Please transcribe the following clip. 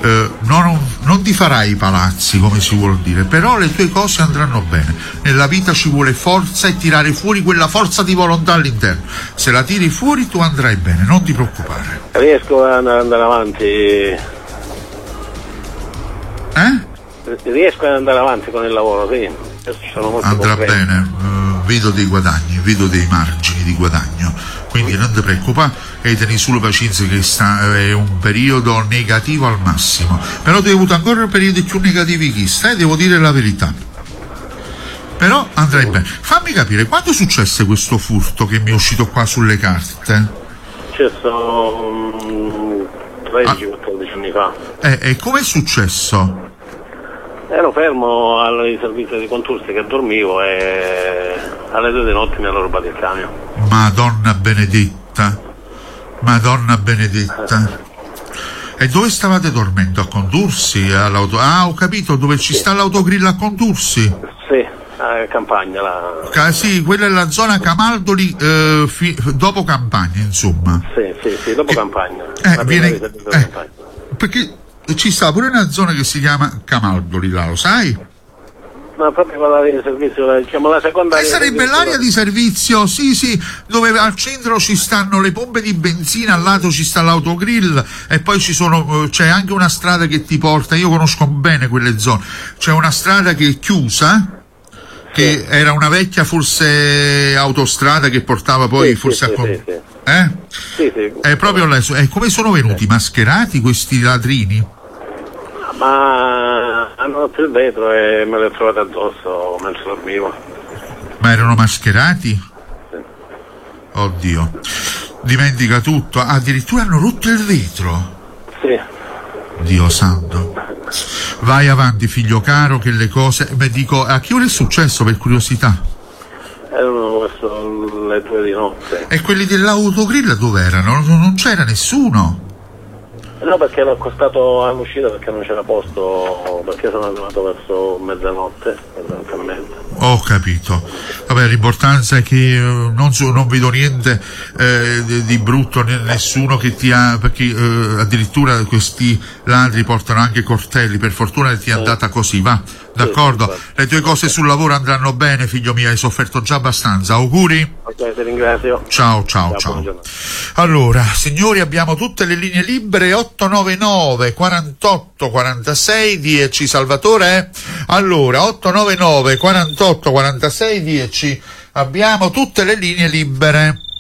non ti farai i palazzi, come si vuol dire, però le tue cose andranno bene. Nella vita ci vuole forza e tirare fuori quella forza di volontà all'interno. Se la tiri fuori tu andrai bene, non ti preoccupare. Riesco ad andare avanti. Riesco ad andare avanti con il lavoro, sì. Sono molto andrà concreto. Bene, vedo dei guadagni, vedo dei margini di guadagno, quindi non ti preoccupare e tieni sulla pazienza, che è un periodo negativo al massimo, però tu hai avuto ancora periodi più negativi che stai, devo dire la verità, però andrai bene. Fammi capire, quando successe questo furto che mi è uscito qua sulle carte? Successo 13-14 anni fa. E com'è successo? Ero fermo al servizio di Contursi che dormivo e alle 2 di notte mi hanno rubato il camion. Madonna benedetta, Madonna benedetta. E dove stavate dormendo? A Contursi? Ho capito, dove ci sta l'autogrill a Contursi? Sì, a Campagna. Sì, quella è la zona Camaldoli, dopo Campagna, insomma. Sì, dopo Campagna. Perché ci sta pure una zona che si chiama Camaldoli, là, lo sai? No, proprio quella di servizio, diciamo la seconda. Sarebbe l'area di servizio, sì, dove al centro ci stanno le pompe di benzina, al lato ci sta l'autogrill e poi c'è anche una strada che ti porta, io conosco bene quelle zone, c'è una strada che è chiusa, che era una vecchia forse autostrada che portava poi Sì. È proprio lei. E come sono venuti? Mascherati questi ladrini? Ma hanno rotto il vetro e me li ho trovati addosso mentre dormivo. Ma erano mascherati? Sì. Oddio, dimentica tutto. Addirittura hanno rotto il vetro? Sì. Dio santo. Vai avanti, figlio caro, che le cose... Beh, dico, a che ora è successo, per curiosità? Erano verso le 2 di notte. E quelli dell'autogrill dove erano? Non c'era nessuno? No, perché l'ho accostato all'uscita perché non c'era posto, perché sono arrivato verso mezzanotte, esattamente. Ho capito. Vabbè, l'importanza è che non vedo niente di brutto, nessuno che ti ha, perché addirittura questi ladri portano anche coltelli, per fortuna ti è andata così, va? D'accordo? Le tue cose sul lavoro andranno bene, figlio mio, hai sofferto già abbastanza. Auguri? Ok, ti ringrazio. Ciao. Allora, signori, abbiamo tutte le linee libere, 899 48 46 10. Salvatore? Allora, 899 48 46 10, abbiamo tutte le linee libere.